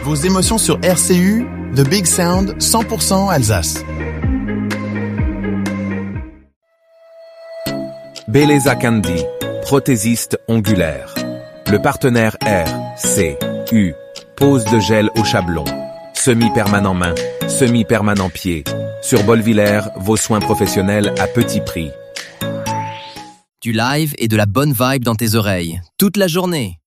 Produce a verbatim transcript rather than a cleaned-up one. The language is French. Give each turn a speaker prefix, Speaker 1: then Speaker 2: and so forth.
Speaker 1: Vos émotions sur R C U, The Big Sound, cent pour cent Alsace.
Speaker 2: Belleza Candy, prothésiste ongulaire. Le partenaire R C U, pose de gel au chablon. Semi-permanent main, semi-permanent pied. Sur Bolvillers, vos soins professionnels à petit prix.
Speaker 3: Du live et de la bonne vibe dans tes oreilles, toute la journée.